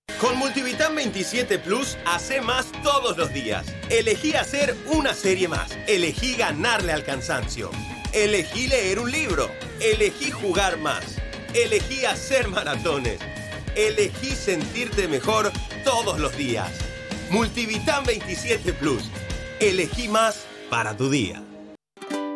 Con Multivitam 27 Plus, hace más todos los días. Elegí hacer una serie más. Elegí ganarle al cansancio. Elegí leer un libro. Elegí jugar más. Elegí hacer maratones. Elegí sentirte mejor todos los días. Multivitam 27 Plus. Elegí más para tu día.